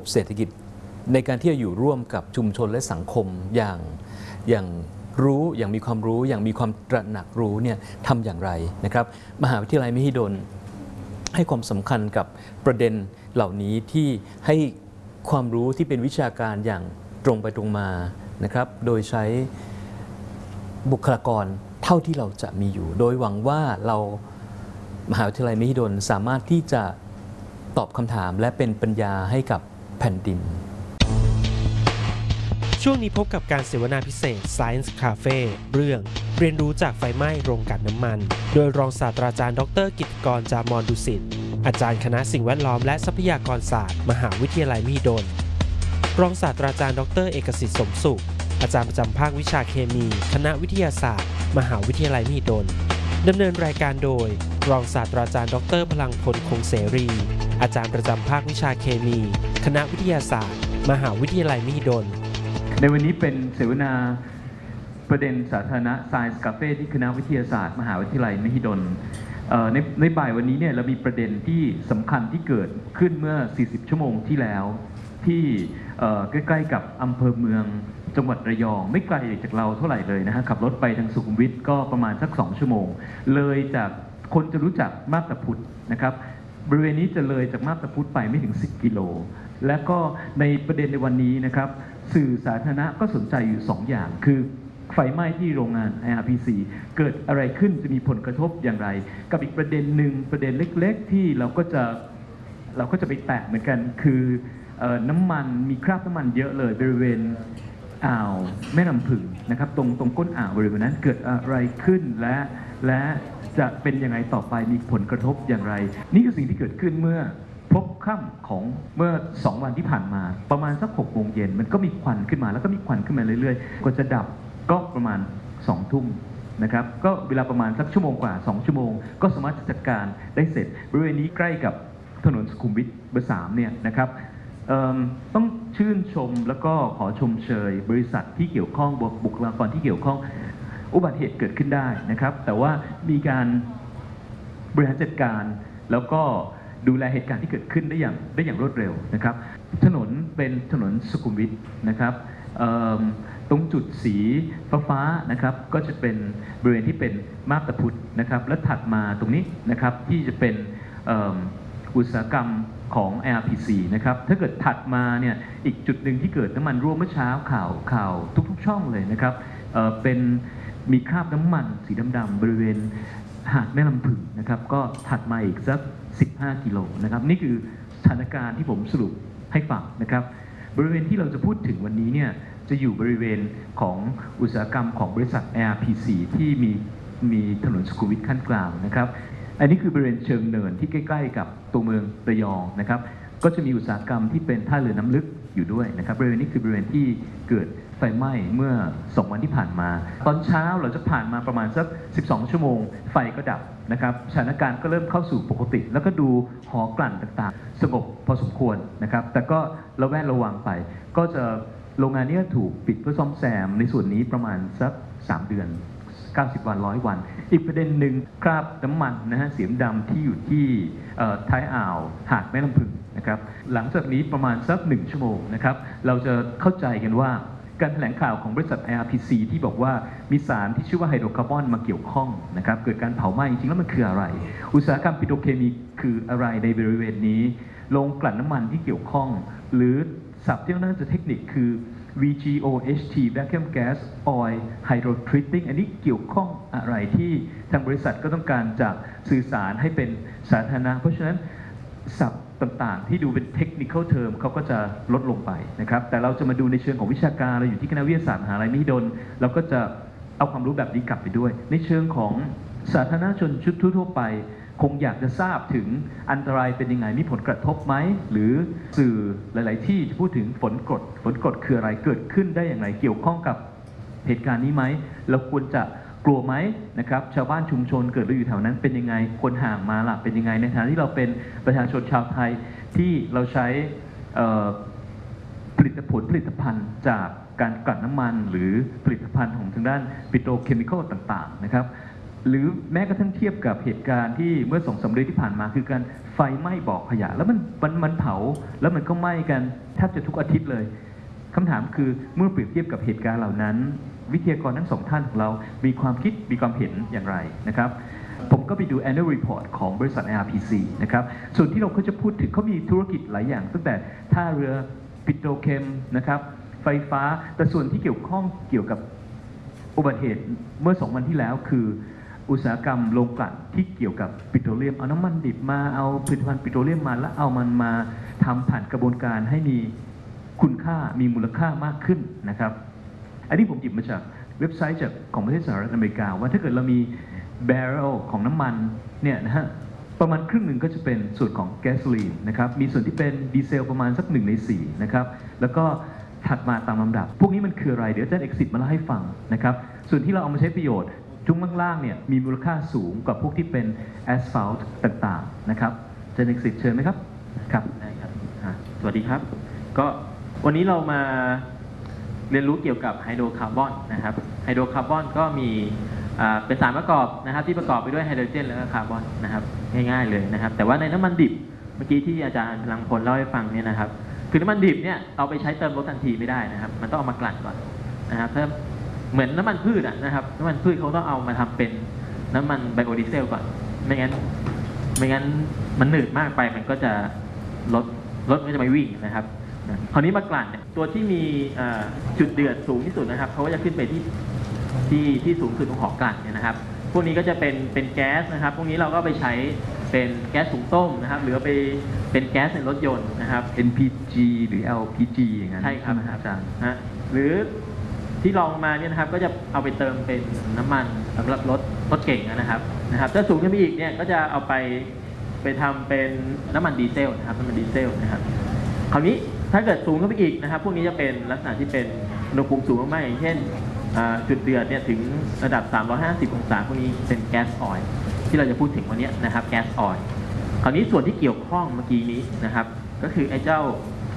เศรษฐกิจในการที่จะอยู่ร่วมกับชุมชนและสังคมอย่างรู้อย่างมีความรู้อย่างมีความตระหนักรู้เนี่ยทำอย่างไรนะครับมหาวิทยาลัยมหิดลให้ความสำคัญกับประเด็นเหล่านี้ที่ให้ความรู้ที่เป็นวิชาการอย่างตรงไปตรงมานะครับโดยใช้บุคลากรเท่าที่เราจะมีอยู่โดยหวังว่าเรามหาวิทยาลัยมหิดลสามารถที่จะตอบคำถามและเป็นปัญญาให้กับแผ่นดินช่วงนี้พบกับการเสวนาพิเศษ Science Cafe เรื่องเรียนรู้จากไฟไหม้โรงกลั่นน้ำมันโดยรองศาสตราจารย์ดร.กิตติกร จามรดุสิตอาจารย์คณะสิ่งแวดล้อมและทรัพยากรศาสตร์มหาวิทยาลัยมหิดลรองศาสตราจารย์ดร.เอกสิทธิ์สมสุขอาจารย์ประจำภาควิชาเคมีคณะวิทยาศาสตร์มหาวิทยาลัยมหิดลดำเนินรายการโดยรองศาสตราจารย์ดร.พลังพลคงเสรีอาจารย์ประจำภาควิชาเคมีคณะวิทยาศาสตร์มหาวิทยาลัยมหิดลในวันนี้เป็นเสวนาประเด็นสาธารณะ Science Cafe ที่คณะวิทยาศาสตร์มหาวิทยาลัยมหิดลในบ่ายวันนี้เนี่ยเรามีประเด็นที่สำคัญที่เกิดขึ้นเมื่อ40ชั่วโมงที่แล้วที่ใกล้ๆกับอำเภอเมืองจังหวัดระยองไม่ไกลจากเราเท่าไหร่เลยนะฮะขับรถไปทางสุขุมวิทก็ประมาณสัก2ชั่วโมงเลยจากคนจะรู้จักมาบตาพุธนะครับบริเวณนี้จะเลยจากมาบตาพุธไปไม่ถึง10กิโลและก็ในประเด็นในวันนี้นะครับสื่อสาธารณะก็สนใจอยู่2อย่างคือไฟไหม้ที่โรงงาน IRPC เกิดอะไรขึ้นจะมีผลกระทบอย่างไรกับอีกประเด็นหนึ่งประเด็นเล็กๆที่เราก็จะไปแตะเหมือนกันคือน้ำมันมีคราบน้ำมันเยอะเลยบริเวณอ่าวแม่น้ำผึ้งนะครับตรงก้นอ่าวบริเวณนั้นเกิดอะไรขึ้นและจะเป็นยังไงต่อไปมีผลกระทบอย่างไรนี่คือสิ่งที่เกิดขึ้นเมื่อพบค่ำของเมื่อ2วันที่ผ่านมาประมาณสัก6 โมงเย็นมันก็มีควันขึ้นมาแล้วก็มีควันขึ้นมาเรื่อยๆกว่าจะดับก็ประมาณ2 ทุ่มนะครับก็เวลาประมาณสักชั่วโมงกว่า2ชั่วโมงก็สามารถจัดการได้เสร็จบริเวณนี้ใกล้กับถนนสุขุมวิทเบอร์3เนี่ยนะครับต้องชื่นชมแล้วก็ขอชมเชยบริษัทที่เกี่ยวข้องบุคลากรที่เกี่ยวข้องอุบัติเหตุเกิดขึ้นได้นะครับแต่ว่ามีการบริหารจัดการแล้วก็ดูแลเหตุการณ์ที่เกิดขึ้นได้อย่างรวดเร็วนะครับถนนเป็นถนนสุขุมวิทนะครับตรงจุดสีฟ้านะครับก็จะเป็นบริเวณที่เป็นมาบตาพุธนะครับและถัดมาตรงนี้นะครับที่จะเป็นอุตสาหกรรมของ IRPC นะครับถ้าเกิดถัดมาเนี่ยอีกจุดหนึ่งที่เกิดน้ำมันรั่วเมื่อเช้าข่าวทุกๆช่องเลยนะครับเป็นมีคราบน้ำมันสีดำๆบริเวณหาดแม่ลำพึงนะครับก็ถัดมาอีกสัก15กิโลนะครับนี่คือสถานการณ์ที่ผมสรุปให้ฟังนะครับบริเวณที่เราจะพูดถึงวันนี้เนี่ยจะอยู่บริเวณของอุตสาหกรรมของบริษัท IRPC ที่มีถนนสุขุมวิทขั้นกลางนะครับอันนี้คือบริเวณเชิงเนินที่ใกล้ๆกับตัวเมืองระยองนะครับก็จะมีอุตสาหกรรมที่เป็นท่าเรือน้ำลึกอยู่ด้วยนะครับบริเวณนี้คือบริเวณที่เกิดไฟไหม้เมื่อ2วันที่ผ่านมาตอนเช้าเราจะผ่านมาประมาณสัก12ชั่วโมงไฟก็ดับนะครับสถานการณ์ก็เริ่มเข้าสู่ปกติแล้วก็ดูหอกลั่นต่างๆสงบพอสมควรนะครับแต่ก็ระแวดระวังไปก็จะโรงงานนี้ถูกปิดเพื่อซ่อมแซมในส่วนนี้ประมาณสัก3 เดือน90 วัน100 วันอีกประเด็นหนึ่งคราบน้ำมันนะฮะสีดำที่อยู่ที่ท้ายอ่าวหาดแม่ลำพึงนะครับหลังจากนี้ประมาณสัก1ชั่วโมงนะครับเราจะเข้าใจกันว่าการแถลงข่าวของบริษัท IRPC ที่บอกว่ามีสารที่ชื่อว่าไฮโดรคาร์บอนมาเกี่ยวข้องนะครับเกิดการเผาไหม้จริงๆแล้วมันคืออะไรอุตสาหกรรมปิโตรเคมีคืออะไรในบริเวณนี้โรงกลั่นน้ำมันที่เกี่ยวข้องหรือศัพท์ที่น่าจะเทคนิคคือ VGOHT Vacuum Gas Oil Hydrotreating อันนี้เกี่ยวข้องอะไรที่ทางบริษัทก็ต้องการจะสื่อสารให้เป็นสาธารณะเพราะฉะนั้นศัพท์ต่างๆที่ดูเป็น technical term เขาก็จะลดลงไปนะครับแต่เราจะมาดูในเชิงของวิชาการเราอยู่ที่คณะวิทยาศาสตร์มหาวิทยาลัยมหิดลเราก็จะเอาความรู้แบบนี้กลับไปด้วยในเชิงของสาธารณชนชุดทั่วไปคงอยากจะทราบถึงอันตรายเป็นยังไงมีผลกระทบไหมหรือสื่อหลายๆที่จะพูดถึงฝนกรดคืออะไรเกิดขึ้นได้อย่างไรเกี่ยวข้องกับเหตุการณ์นี้ไหมเราควรจะกลัวไหมนะครับชาวบ้านชุมชนเกิดหรืออยู่แถวนั้นเป็นยังไงคนห่างมาล่ะเป็นยังไงในฐานะที่เราเป็นประชาชนชาวไทยที่เราใช้ผลิตภัณฑ์จากการกลั่นน้ำมันหรือผลิตภัณฑ์ของทางด้านปิโตรเคมีคอลต่างๆนะครับหรือแม้กระทั่งเทียบกับเหตุการณ์ที่เมื่อ2-3 เดือนที่ผ่านมาคือการไฟไหม้บ่อขยะแล้วมันเผาแล้วมันก็ไหม้กันแทบจะทุกอาทิตย์เลยคำถามคือเมื่อเปรียบเทียบกับเหตุการณ์เหล่านั้นวิทยากรทั้ง2 ท่านของเรามีความคิดมีความเห็นอย่างไรนะครับผมก็ไปดู annual report ของบริษัท IRPC นะครับส่วนที่เราก็จะพูดถึงเขามีธุรกิจหลายอย่างตั้งแต่ท่าเรือปิโตรเคมนะครับไฟฟ้าแต่ส่วนที่เกี่ยวข้องเกี่ยวกับอุบัติเหตุเมื่อ2 วันที่แล้วคืออุตสาหกรรมโรงกลั่นที่เกี่ยวกับปิโตรเลียมเอาน้ำมันดิบมาเอาผลิตภัณฑ์ปิโตรเลียมมาแล้วเอามันมาทำผ่านกระบวนการให้มีคุณค่ามีมูลค่ามากขึ้นนะครับอันนี้ผมหยิบมาจากเว็บไซต์ของประเทศสหรัฐอเมริกาว่าถ้าเกิดเรามีแบเรลของน้ำมันเนี่ยนะฮะประมาณครึ่งหนึ่งก็จะเป็นส่วนของแก๊สโซลีนนะครับมีส่วนที่เป็นดีเซลประมาณสัก1 ใน 4นะครับแล้วก็ถัดมาตามลำดับพวกนี้มันคืออะไรเดี๋ยวอาจารย์เอกสิทธิ์มาเล่าให้ฟังนะครับส่วนที่เราเอามาใช้ประโยชน์จุ้งล่างๆเนี่ยมีมูลค่าสูงกว่าพวกที่เป็นแอสฟัลต์ต่างๆนะครับอาจารย์เอกสิทธิ์เชิญไหมครับครับได้ครับสวัสดีครับก็วันนี้เรามาเรียนรู้เกี่ยวกับไฮโดรคาร์บอนนะครับไฮโดรคาร์บอนก็มีเป็นสารประกอบนะครับที่ประกอบไปด้วยไฮโดรเจนและคาร์บอนนะครับง่ายๆเลยนะครับแต่ว่าในน้ำมันดิบเมื่อกี้ที่อาจารย์พลังพลเล่าให้ฟังเนี่ยนะครับคือน้ำมันดิบเนี่ยเอาไปใช้เติมรถทันทีไม่ได้นะครับมันต้องเอามากลั่นก่อนนะครับถ้าเหมือนน้ำมันพืชนะครับน้ำมันพืชเขาต้องเอามาทำเป็นน้ำมันไบโอดีเซลก่อนไม่งั้นมันหนืดมากไปมันก็จะรถก็จะไม่วิ่งนะครับคราวนี้มากลั่นเนี่ยตัวที่มีจุดเดือดสูงที่สุดนะครับเขาก็จะขึ้นไปที่สูงสุดของหอกลั่นเนี่ยนะครับพวกนี้ก็จะเป็นแก๊สนะครับพวกนี้เราก็ไปใช้เป็นแก๊สถุงต้มนะครับหรือไปเป็นแก๊สในรถยนต์นะครับ NPG หรือ LPG อย่างนั้นใช่ครับอาจารย์หรือที่ลองมาเนี่ยนะครับก็จะเอาไปเติมเป็นน้ำมันสำหรับรถเก่งนะครับถ้าสูงขึ้นไปอีกเนี่ยก็จะเอาไปทำเป็นน้ำมันดีเซลนะครับน้ำมันดีเซลนะครับคราวนี้ถ้าเกิดสูงขึ้นไปอีกนะครับพวกนี้จะเป็นลักษณะที่เป็นอุณหภูมิสูงมากๆอย่างเช่นจุดเดือดเนี่ยถึงระดับ350 องศาพวกนี้เป็นแก๊สออยล์ที่เราจะพูดถึงวันนี้นะครับแก๊สออยล์คราวนี้ส่วนที่เกี่ยวข้องเมื่อกี้นี้นะครับก็คือไอ้เจ้า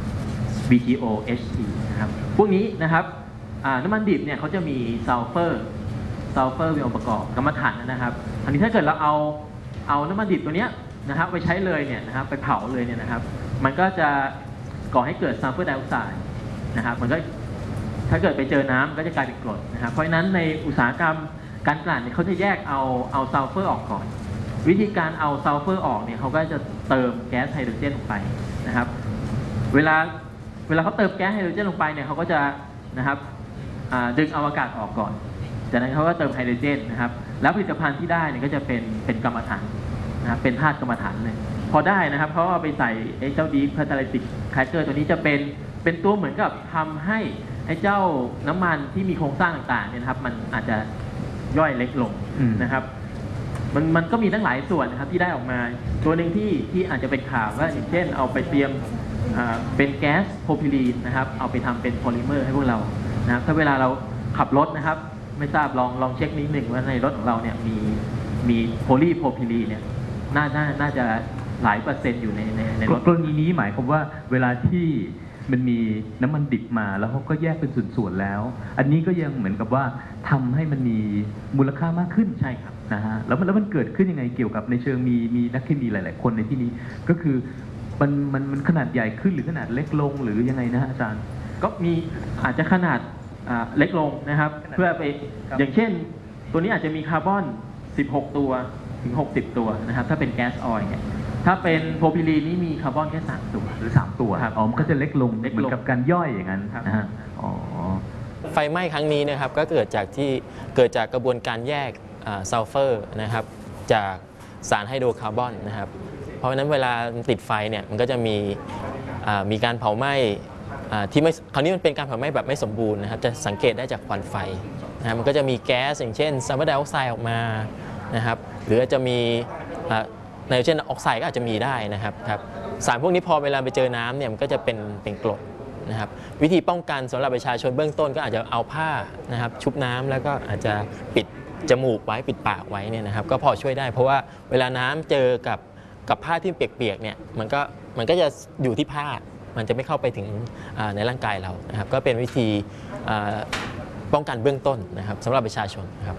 VGO HT นะครับพวกนี้นะครับน้ำมันดิบเนี่ยเขาจะมีซัลเฟอร์เป็นองค์ประกอบกรรมฐานนะครับอันนี้ถ้าเกิดเราเอาน้ำมันดิบตัวเนี้ยนะครับไปใช้เลยเนี่ยนะครับไปเผาเลยเนี่ยนะครับมันก็จะก่อให้เกิดซัลเฟอร์ไดออกไซด์นะครับมันก็ถ้าเกิดไปเจอน้ำก็จะกลายเป็นกรดนะครับเพราะฉะนั้นในอุตสาหกรรมการกลั่นเนี่ยเขาจะแยกเอาซัลเฟอร์ออกก่อนวิธีการเอาซัลเฟอร์ออกเนี่ยเขาก็จะเติมแก๊สไฮโดรเจนลงไปนะครับเวลาเขาเติมแก๊สไฮโดรเจนลงไปเนี่ยเขาก็จะนะครับดึงเอาอากาศออกก่อนจากนั้นเขาก็เติมไฮโดรเจนนะครับแล้วผลิตภัณฑ์ที่ได้เนี่ยก็จะเป็นกรรมฐานนะครับเป็นธาตุกรรมฐานเลยพอได้นะครับเขาเอาไปใส่ไอ้เจ้าดีคาตาลิติกแครกเกอร์ตัวนี้จะเป็นตัวเหมือนกับทำให้ไอ้เจ้าน้ำมันที่มีโครงสร้างต่างๆเนี่ยนะครับมันอาจจะย่อยเล็กลงนะครับมันก็มีตั้งหลายส่วนนะครับที่ได้ออกมาตัวหนึ่งที่อาจจะเป็นข่าวว่าอย่างเช่นเอาไปเตรียมเป็นแก๊สโพรพิลีนนะครับเอาไปทำเป็นโพลิเมอร์ให้พวกเรานะครับถ้าเวลาเราขับรถนะครับไม่ทราบลองเช็คนิดหนึ่งว่าในรถของเราเนี่ยมีโพลีโพรพิลีนเนี่ยน่าจะหลายเปอร์เซ็นต์อยู่ในรถกรณีนี้หมายความว่าเวลาที่มันมีน้ำมันดิบมาแล้วเขาก็แยกเป็นส่วนๆแล้วอันนี้ก็ยังเหมือนกับว่าทำให้มันมีมูลค่ามากขึ้นใช่ครับนะฮะแล้วมันเกิดขึ้นยังไงเกี่ยวกับในเชิงมีนักเคมีหลายๆคนในที่นี้ก็คือมันขนาดใหญ่ขึ้นหรือขนาดเล็กลงหรือยังไงนะอาจารย์ก็มีอาจจะขนาดเล็กลงนะครับเพื่อไปอย่างเช่นตัวนี้อาจจะมีคาร์บอน16 ตัวถึง60 ตัวนะครับถ้าเป็นแก๊สออยล์เนี่ยถ้าเป็นโพรพิลีนนี่มีคาร์บอนแค่3 ตัวหรือ3 ตัวอ๋อมันก็จะเล็กลงเหมือนกับการย่อยอย่างนั้นนะฮะอ๋อไฟไหม้ครั้งนี้นะครับก็เกิดจากกระบวนการแยกซัลเฟอร์นะครับจากสารไฮโดรคาร์บอนนะครับเพราะฉะนั้นเวลาติดไฟเนี่ยมันก็จะมีการเผาไหม้ที่ไม่คราวนี้มันเป็นการเผาไหม้แบบไม่สมบูรณ์นะครับจะสังเกตได้จากควันไฟนะมันก็จะมีแก๊สอย่างเช่นซัลเฟอร์ไดออกไซด์ออกมานะครับหรือจะมีไนโตรเจนออกไซด์ก็อาจจะมีได้นะครับสารพวกนี้พอเวลาไปเจอน้ำเนี่ยมันก็จะเป็นกรดนะครับวิธีป้องกันสำหรับประชาชนเบื้องต้นก็อาจจะเอาผ้านะครับชุบน้ำแล้วก็อาจจะปิดจมูกไว้ปิดปากไว้เนี่ยนะครับก็พอช่วยได้เพราะว่าเวลาน้ำเจอกับผ้าที่เปียกๆเนี่ยมันก็จะอยู่ที่ผ้ามันจะไม่เข้าไปถึงในร่างกายเรานะครับก็เป็นวิธีป้องกันเบื้องต้นนะครับสำหรับประชาชนครับ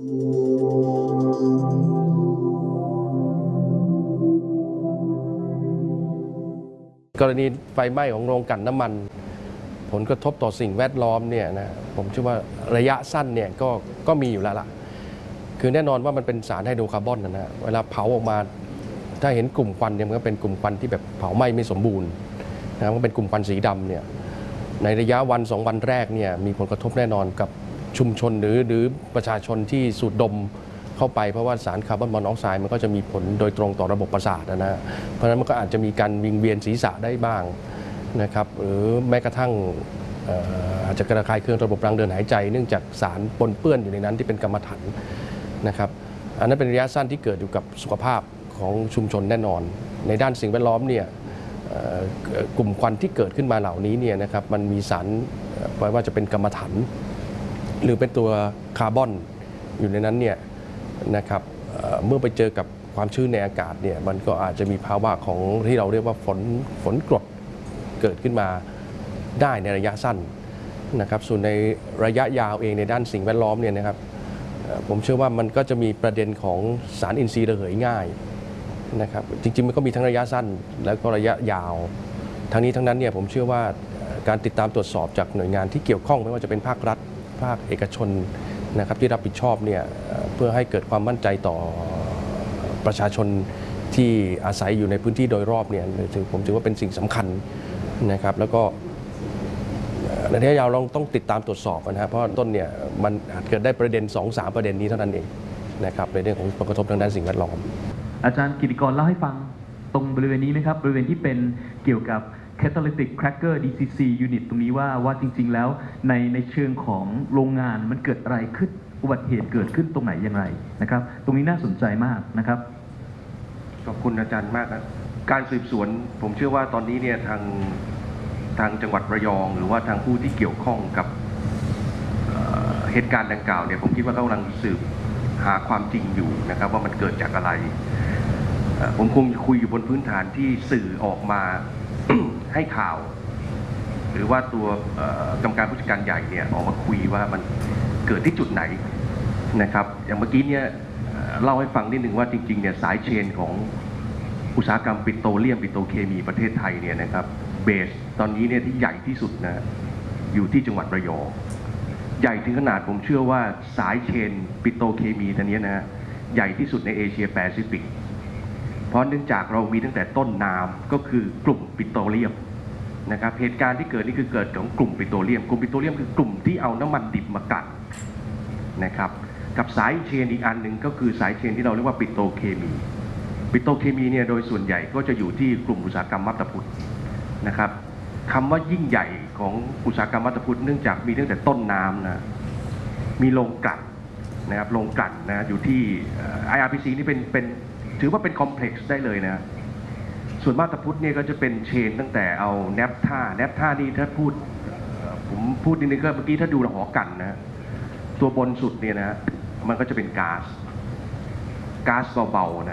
กรณีไฟไหม้ของโรงกลั่นน้ำมันผลกระทบต่อสิ่งแวดล้อมเนี่ยนะผมเชื่อว่าระยะสั้นเนี่ยก็มีอยู่แล้วล่ะคือแน่นอนว่ามันเป็นสารไฮโดรคาร์บอนนะเวลาเผาออกมาถ้าเห็นกลุ่มควันเนี่ยมันก็เป็นกลุ่มควันที่แบบเผาไหม้ไม่สมบูรณ์นะมันเป็นกลุ่มควันสีดำเนี่ยในระยะวัน2 วันแรกเนี่ยมีผลกระทบแน่นอนกับชุมชนหรือประชาชนที่สูดดมเข้าไปเพราะว่าสารคาร์บอนมอนอกไซด์มันก็จะมีผลโดยตรงต่อระบบประสาทนะเพราะฉะนั้นมันก็อาจจะมีการวิงเวียนศีรษะได้บ้างนะครับหรือแม้กระทั่งอาจจะกระคายเคืองระบบทางเดินหายใจเนื่องจากสารปนเปื้อนอยู่ในนั้นที่เป็นกรรมฐานนะครับอันนั้นเป็นระยะสั้นที่เกิดอยู่กับสุขภาพของชุมชนแน่นอนในด้านสิ่งแวดล้อมเนี่ยกลุ่มควันที่เกิดขึ้นมาเหล่านี้เนี่ยนะครับมันมีสารไม่ว่าจะเป็นกรรมฐานหรือเป็นตัวคาร์บอนอยู่ในนั้นเนี่ยนะครับเมื่อไปเจอกับความชื้นในอากาศเนี่ยมันก็อาจจะมีภาวะของที่เราเรียกว่าฝนกรดเกิดขึ้นมาได้ในระยะสั้นนะครับส่วนในระยะยาวเองในด้านสิ่งแวดล้อมเนี่ยนะครับผมเชื่อว่ามันก็จะมีประเด็นของสารอินทรีย์ระเหยง่ายนะครับจริงๆมันก็มีทั้งระยะสั้นแล้วก็ระยะยาวทั้งนี้ทั้งนั้นเนี่ยผมเชื่อว่าการติดตามตรวจสอบจากหน่วยงานที่เกี่ยวข้องไม่ว่าจะเป็นภาครัฐภาคเอกชนนะครับที่รับผิดชอบเนี่ยเพื่อให้เกิดความมั่นใจต่อประชาชนที่อาศัยอยู่ในพื้นที่โดยรอบเนี่ยผมถือว่าเป็นสิ่งสำคัญนะครับแล้วก็ในระยะยาวเราต้องติดตามตรวจสอบนะครับเพราะต้นเนี่ยมันอาจเกิดได้ประเด็น 2-3 ประเด็นนี้เท่านั้นเองนะครับในเรื่องของผลกระทบทางด้านสิ่งแวดล้อมอาจารย์กิติกรเล่าให้ฟังตรงบริเวณนี้ไหมครับบริเวณที่เป็นเกี่ยวกับ Catalytic Cracker DCC Unit ตรงนี้ว่าจริงๆแล้วในเชิงของโรงงานมันเกิดอะไรขึ้นอุบัติเหตุเกิดขึ้นตรงไหนอย่างไรนะครับตรงนี้น่าสนใจมากนะครับขอบคุณอาจารย์มากนะการสืบสวนผมเชื่อว่าตอนนี้เนี่ยทางจังหวัดระยองหรือว่าทางผู้ที่เกี่ยวข้องกับเหตุการณ์ดังกล่าวเนี่ยผมคิดว่าเขากำลังสืบหาความจริงอยู่นะครับว่ามันเกิดจากอะไรผมคงจะคุยอยู่บนพื้นฐานที่สื่อออกมา ให้ข่าว หรือว่าตัวกรรมการผู้จัดการใหญ่เนี่ยออกมาคุยว่ามันเกิดที่จุดไหนนะครับอย่างเมื่อกี้เนี่ยเล่าให้ฟังนิดหนึ่งว่าจริงๆเนี่ยสายเชนของอุตสาหกรรมปิโตรเลียมปิโตรเคมีประเทศไทยเนี่ยนะครับเบสตอนนี้เนี่ยที่ใหญ่ที่สุดนะอยู่ที่จังหวัดระยองใหญ่ถึงขนาดผมเชื่อว่าสายเชนปิโตรเคมีตัวนี้นะใหญ่ที่สุดในเอเชียแปซิฟิกเพราะเนื่องจากเรามีตั้งแต่ต้นน้ำก็คือกลุ่มปิโตรเลียมนะครับเหตุการณ์ที่เกิดนี่คือเกิดของกลุ่มปิโตรเลียมกลุ่มปิโตรเลียมคือกลุ่มที่เอาน้ำมันดิบมากั่นนะครับกับสายเชนอีกอันหนึ่งก็คือสายเชนที่เราเรียกว่าปิโตรเคมีเนี่ยโดยส่วนใหญ่ก็จะอยู่ที่กลุ่มอุตสาหกรรมมัตตพุทธนะครับคำว่ายิ่งใหญ่ของอุตสาหกรรมมัตตพุทธเนื่องจากมีตั้งแต่ต้นน้ำนะมีโรงกลั่นนะครับโรงกลั่นนะอยู่ที่ IRPC นี่เป็นถือว่าเป็นคอมเพล็กซ์ได้เลยนะส่วนมัตตพุทธเนี่ยก็จะเป็นเชนตั้งแต่เอาแนปท่านี่ถ้าผมพูดนิดนึงก็เมื่อกี้ถ้าดูหอกั่นนะตัวบนสุดเนี่ยนะมันก็จะเป็นก๊าซเบาๆนะ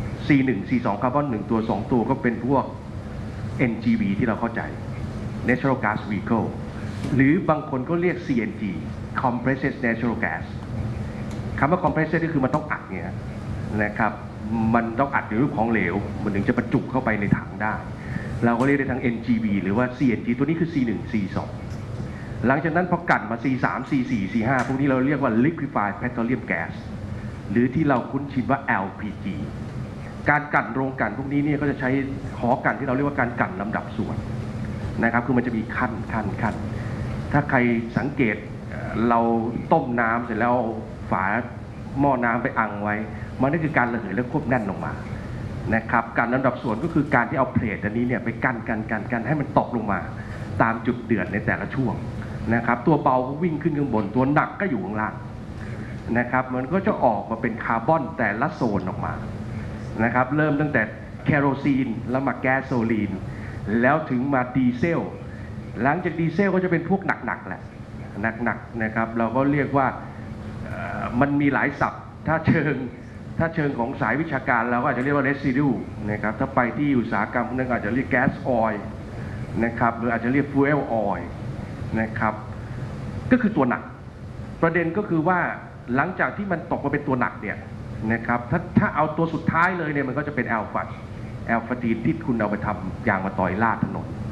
C1 C2 คาร์บอน1ตัว2ตัวก็เป็นพวก NGV ที่เราเข้าใจ Natural Gas Vehicle หรือบางคนก็เรียก CNG Compressed Natural Gas คำว่า Compressed ก็คือมันต้องอัดเนี่ยนะครับมันต้องอัดในรูปของเหลวมันถึงจะบรรจุเข้าไปในถังได้เราก็เรียกได้ทั้ง NGV หรือว่า CNG ตัวนี้คือ C1 C2 หลังจากนั้นพอกั่นมา C3 C4 C5 พวกนี้เราเรียกว่า Liquefied Petroleum Gas หรือที่เราคุ้นชินว่า LPG การกั่นโรงกั่นพวกนี้เนี่ยก็จะใช้หอกั่นที่เราเรียกว่าการกั่นลำดับส่วนนะครับคือมันจะมีขั้นถ้าใครสังเกตเราต้มน้ำเสร็จแล้วฝาหม้อน้ำไปอังไว้มันนั่นคือการระเหยและควบแน่นลงมานะครับการลำดับส่วนก็คือการที่เอาเพลทอันนี้เนี่ยไปกันให้มันตกลงมาตามจุดเดือดในแต่ละช่วงนะครับตัวเบาก็วิ่งขึ้นข้างบนตัวหนักก็อยู่ข้างล่างนะครับมันก็จะออกมาเป็นคาร์บอนแต่ละโซนออกมานะครับเริ่มตั้งแต่แคโรซีนแล้วมาแก๊สโซลีนแล้วถึงมาดีเซลหลังจากดีเซลก็จะเป็นพวกหนักๆแหละหนักนะครับเราก็เรียกว่ามันมีหลายศัพท์ถ้าเชิงของสายวิชาการเราก็อาจจะเรียกว่า residue นะครับถ้าไปที่อุตสาหกรรมนั้นอาจจะเรียกแก๊สออยล์นะครับหรืออาจจะเรียก fuel oil นะครับก็คือตัวหนักประเด็นก็คือว่าหลังจากที่มันตกมาเป็นตัวหนักเนี่ยนะครับถ้าเอาตัวสุดท้ายเลยเนี่ยมันก็จะเป็นแอลฟาทีนที่คุณเอาไปทำยางมะตอยลาดถนน